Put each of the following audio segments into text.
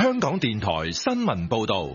香港電台新聞報道。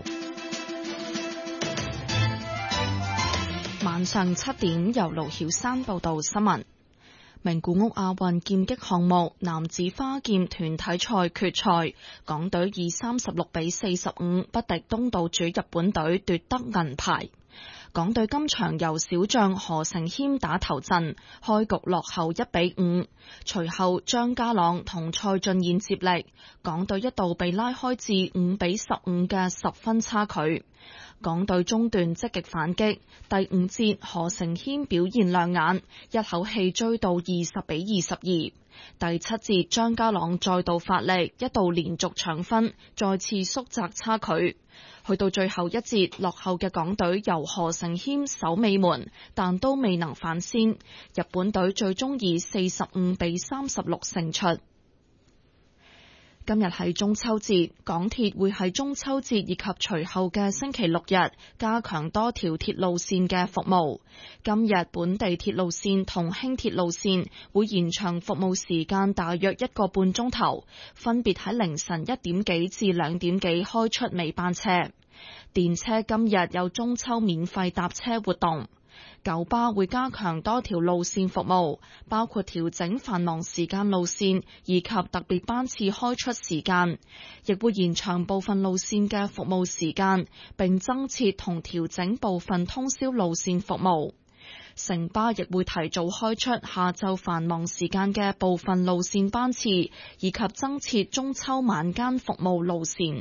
晚上7點，由盧曉珊報道新聞。名古屋亞運劍擊項目男子花劍團體賽決賽，港隊以36-45不敵東道主日本隊，奪得銀牌。港隊今場由小將何承謙打頭陣，開局落後1-5，隨後張家朗同蔡俊彥接力，港隊一度被拉開至5-15嘅10分差距。港隊中段積極反擊，第5節何承謙表現亮眼，一口氣追到20-22。第7節張家朗再度發力，一度連續搶分，再次縮窄差距。去到最後一節，落後嘅港隊由何承謙守尾門，但都未能反先。日本隊最終以45-36勝出。今日係中秋節，港鐵會喺中秋節以及隨後嘅星期六日加強多條鐵路線嘅服務。今日本地鐵路線同輕鐵路線會延長服務時間大約1個半鐘頭，分別喺凌晨1點幾至2點幾開出尾班車。電車今日有中秋免費搭車活動。九巴會加強多條路線服務，包括調整繁忙時間路線以及特別班次開出時間，亦會延長部分路線嘅服務時間，並增設同調整部分通宵路線服務。城巴亦會提早開出下晝繁忙時間嘅部分路線班次，以及增設中秋晚間服務路線。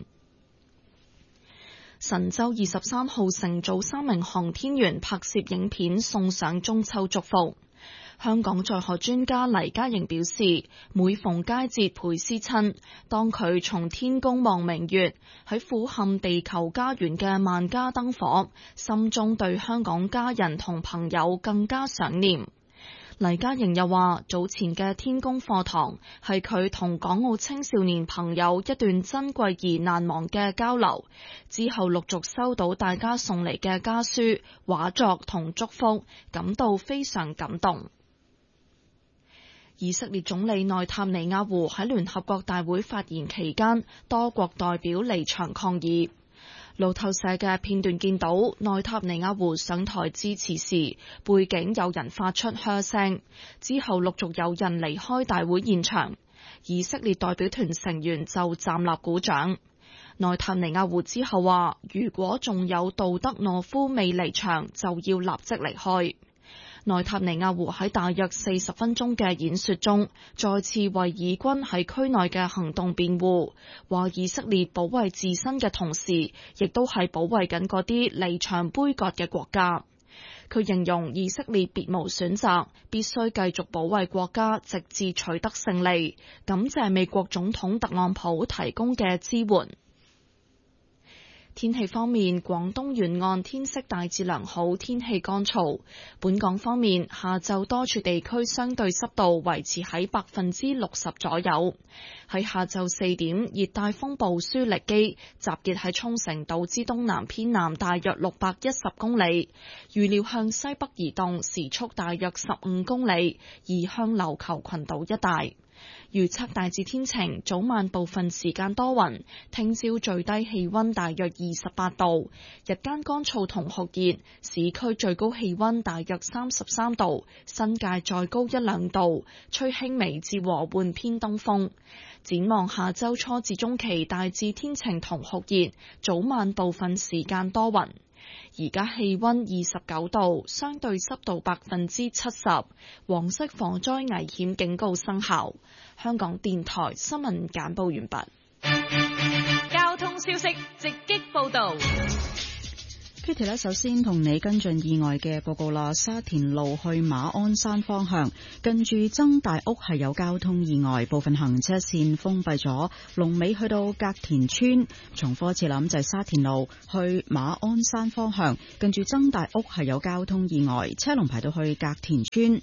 神舟23號乘組3名航天員拍攝影片送上中秋祝福。香港載荷專家黎嘉瑩表示，每逢佳節倍思親，當佢從天宮望明月，喺俯瞰地球家園嘅萬家燈火，心中對香港家人同朋友更加想念。黎嘉瑩又話，早前嘅天宮課堂係佢同港澳青少年朋友一段珍貴而難忘嘅交流，之後陸續收到大家送嚟嘅家書、畫作同祝福，感到非常感動。以色列總理內塔尼亞胡喺聯合國大會發言期間，多國代表離場抗議。路透社嘅片段見到內塔尼亞胡上台致辭時，背景有人發出噓聲，之後陸續有人離開大會現場，以色列代表團成員就站立鼓掌。內塔尼亞胡之後話，如果仲有杜德諾夫未離場，就要立即離開。內塔尼亞胡喺大約40分鐘嘅演說中，再次為以軍喺區內嘅行動辯護，話以色列保衛自身嘅同時，亦都係保衛緊嗰啲離場杯葛嘅國家。佢形容以色列別無選擇，必須繼續保衛國家，直至取得勝利。感謝美國總統特朗普提供嘅支援。天氣方面，廣東沿岸天色大致良好，天氣乾燥。本港方面，下晝多處地區相對濕度維持喺60%左右。喺下晝4點，熱帶風暴舒力基集結喺沖繩島之東南偏南大約610公里，預料向西北移動，時速大約15公里，移向琉球群島一帶。預測大致天晴，早晚部分時間多雲，聽朝最低氣溫大約28度，日間乾燥同酷熱，市區最高氣溫大約33度，新界再高1-2度，吹輕微至和緩偏東風。展望下周初至中期大致天晴同酷熱，早晚部分時間多雲。而家氣溫29度，相對濕度70%，黃色火災危險警告生效。香港電台新聞簡報完畢。 交通消息直擊報道。 Kitty 首先同你跟進意外嘅報告啦。沙田路去馬鞍山方向，近住曾大屋係有交通意外，部分行車線封閉咗，龍尾去到隔田村。重複一次諗，就係沙田路去馬鞍山方向，近住曾大屋係有交通意外，車龍排到去隔田村。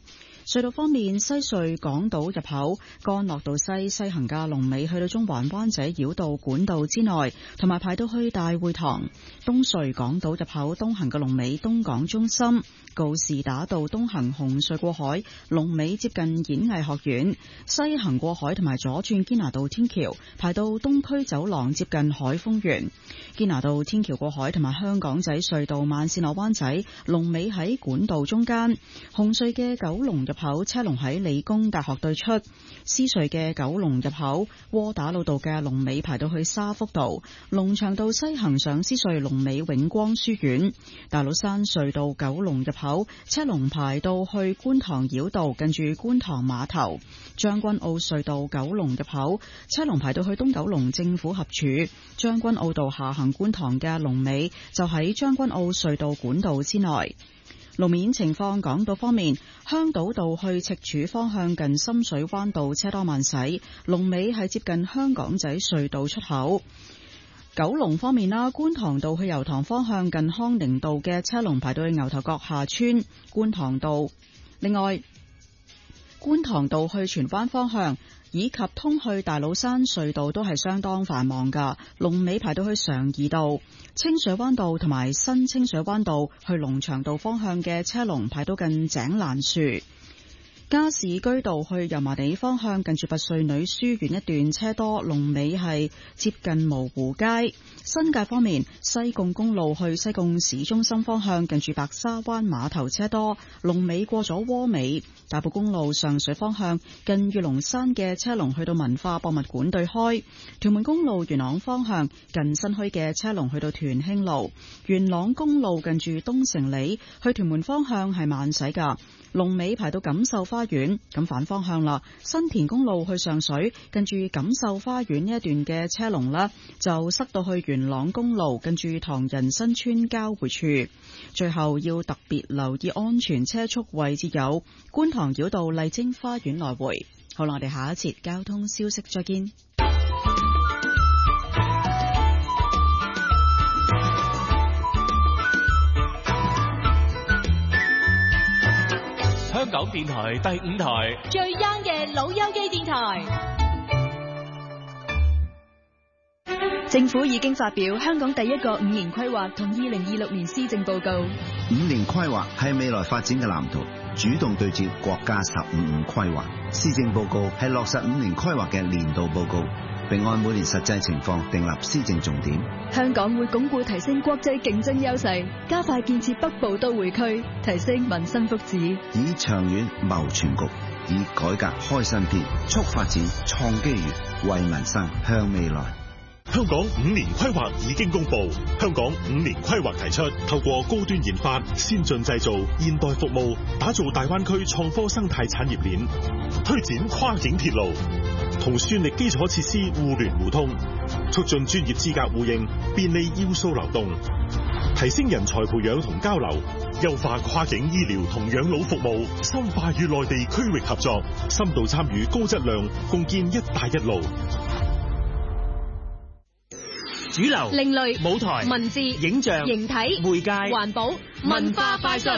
隧道方面，西隧港島入口干諾道西西行嘅龍尾去到中環灣仔繞道管道之內，同埋排到去大會堂。東隧港島入口東行嘅龍尾東港中心。告士打道東行紅隧過海，龍尾接近演藝學院；西行過海同埋左轉堅拿道天橋，排到東區走廊接近海峰園。堅拿道天橋過海同埋香港仔隧道慢線落灣仔，龍尾喺管道中間。紅隧嘅九龍入口車龍喺理工大學對出，獅隧嘅九龍入口窩打老道嘅龍尾排到去沙福道，龍翔道西行上獅隧龍尾永光書院。大老山隧道九龍入口車龍排到去觀塘繞道近住觀塘碼頭。將軍澳隧道九龍入口車龍排到去東九龍政府合署。將軍澳道下行觀塘嘅龍尾就喺將軍澳隧道管道之內。路面情況，港島方面，香島道去赤柱方向近深水灣道車多慢駛，龍尾係接近香港仔隧道出口。九龍方面啦，觀塘道去油塘方向近康寧道嘅車龍排到去牛頭角下村觀塘道。另外，觀塘道去荃灣方向以及通去大老山隧道都係相當繁忙噶，龍尾排到去常怡道。清水灣道同埋新清水灣道去龍翔道方向嘅車龍排到近井欄樹。加士居道去油麻地方向近住拔萃女書院一段車多，龍尾係接近蕪湖街。新界方面，西貢公路去西貢市中心方向近住白沙灣碼頭車多，龍尾過咗窩美。大埔公路上水方向近御龍山嘅車龍去到文化博物館對開。屯門公路元朗方向近新墟嘅車龍去到屯興路。元朗公路近住東城里去屯門方向係慢駛噶，龍尾排到錦繡花園。咁反方向啦，新田公路去上水近住錦繡花園呢一段嘅車龍呢，就塞到去元朗公路近住唐人新村交匯處。最後要特別留意安全車速位置有觀塘繞道麗晶花園來回。好啦，我哋下一節交通消息再見。 香港電台第5台最 young 嘅老友記電台。 政府已經發表香港第一個5年規劃同2026年施政報告。 5年規劃係未來發展嘅藍圖，主動對接國家15規劃。施政報告係落實5年規劃嘅年度報告，並按每年實際情況訂立施政重點。 香港會鞏固提升國際競爭優勢，加快建設北部都會區，提升民生福祉， 以長遠謀全局，以改革開新篇，促發展創機遇，為民生向未來。 香港5年規劃已經公布，香港5年規劃提出，透過高端研發、先進製造、現代服務，打造大灣區創科生態產業鏈，推展跨境鐵路，同算力基礎設施互聯互通，促進專業資格互認，便利要素流動，提升人才培養同交流，優化跨境醫療同養老服務，深化與內地區域合作，深度參與高質量，共建一帶一路。 主流、另類、 舞台、 文字、 影像、 形體、 媒介、 環保、文化快訊。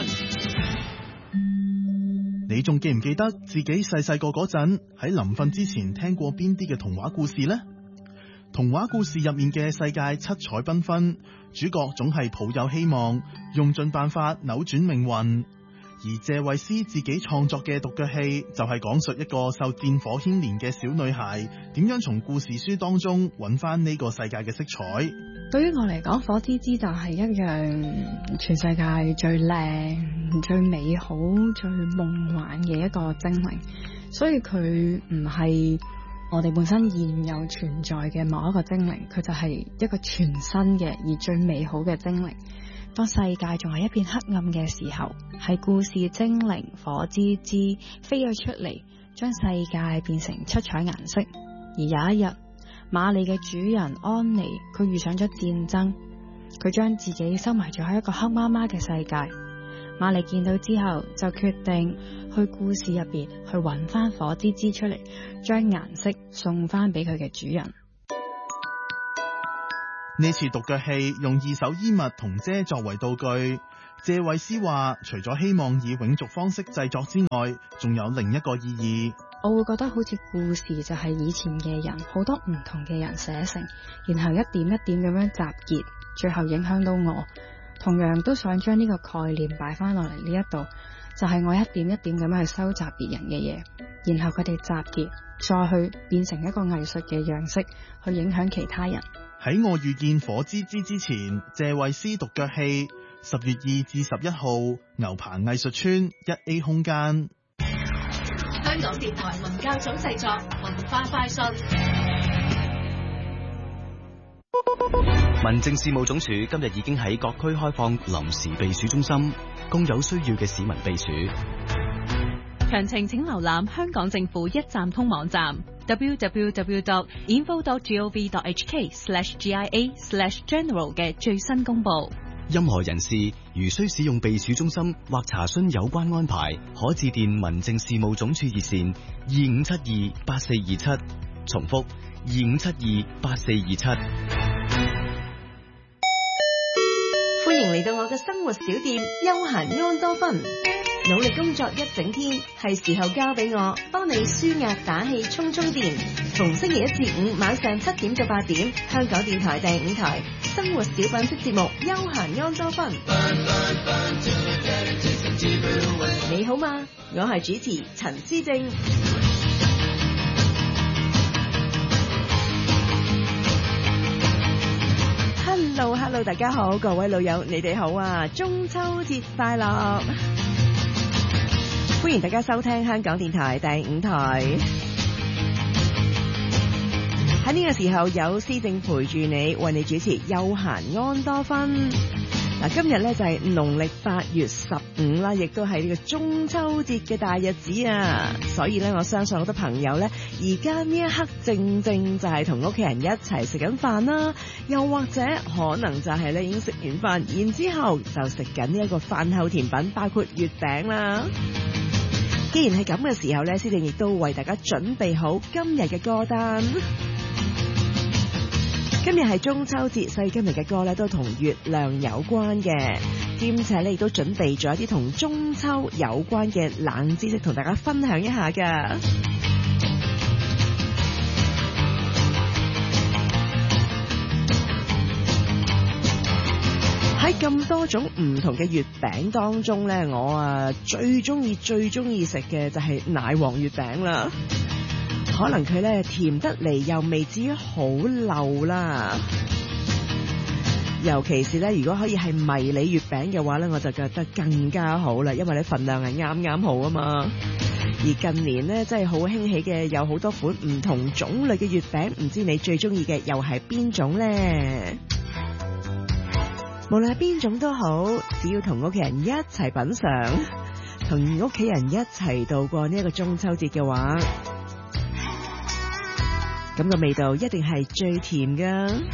你仲記唔記得自己細個嗰陣喺臨瞓之前聽過邊啲嘅童話故事呢？童話故事入面嘅世界七彩繽紛，主角總係抱有希望，用盡辦法扭轉命運。而謝慧思自己創作嘅獨腳戲就係講述一個受戰火牽連嘅小女孩點樣從故事書當中揾翻呢個世界嘅色彩。 對於我嚟講，火之之就係一樣全世界最靚、最美好、最夢幻嘅一個精靈，所以佢唔係我哋本身現有存在嘅某一個精靈，佢就係一個全新嘅而最美好嘅精靈。當世界仲係一片黑暗嘅時候，係故事精靈火之之飛咗出嚟，將世界變成七彩顏色。而有一日，瑪麗嘅主人安妮，佢遇上咗戰爭，佢將自己收埋咗喺一個黑媽媽嘅世界。瑪麗見到之後，就決定去故事入邊去揾翻火之之出嚟，將顏色送翻俾佢嘅主人。 呢次獨腳戲用二手衣物同遮作為道具， 謝慧思話，除咗希望以永續方式製作之外，仲有另一個意義。 我會覺得好似故事就係以前嘅人，好多唔同嘅人寫成，然後一點一點咁樣集結，最後影響到我。同樣都想將呢個概念擺翻落嚟呢一度，就係我一點一點咁樣去收集別人嘅嘢，然後佢哋集結，再去變成一個藝術嘅樣式，去影響其他人。 喺我遇見火之之前，謝慧思獨腳戲10月2至11號牛棚藝術村 1A 空間。 香港電台文教組製作文化快訊。 民政事務總署今日已經喺各區開放臨時避暑中心，供有需要嘅市民避暑。 詳情請瀏覽香港政府一站通網站 www.info.gov.hk/GIA/general 嘅最新公佈。 任何人士如需使用避暑中心或查詢有關安排，可致電民政事務總署熱線25728427，重複25728427。 歡迎嚟到我嘅生活小店休閒安多芬。努力工作一整天，係時候交俾我幫你舒壓打氣充電。逢星期1至5晚上7點到8點，香港電台第5台生活小品式節目休閒安多芬。你好嗎？我係主持陳思正。Hello， 大家好，各位老友，你哋好啊！中秋節快樂！歡迎大家收聽香港電台第5台。喺呢個時候有思正陪住你，為你主持休閒安多芬。嗱，今日咧就係農曆8月15啦，亦都係呢個中秋節嘅大日子啊！所以咧，我相信好多朋友咧，而家呢一刻正正就係同屋企人一齊食緊飯啦，又或者可能就係咧已經食完飯，然之後就食緊呢一個飯後甜品，包括月餅啦。既然係咁嘅時候咧，思正亦都為大家準備好今日嘅歌單。今日係中秋節，所以今日嘅歌咧都同月亮有關嘅，兼且咧亦都準備咗一啲同中秋有關嘅冷知識同大家分享一下㗎。喺咁多種唔同嘅月餅當中咧，我最中意食嘅就係奶黃月餅啦。可能佢咧甜得嚟又未至於好漏啦，尤其是咧如果可以係迷你月餅嘅話咧，我就覺得更加好啦，因為咧份量係啱啱好啊嘛。而近年咧真係好興起嘅，有好多款唔同種類嘅月餅，唔知你最中意嘅又係邊種咧？無論係邊種都好，只要同屋企人一齊品嘗，同屋企人一齊度過呢一個中秋節嘅話，咁個味道一定係最甜㗎。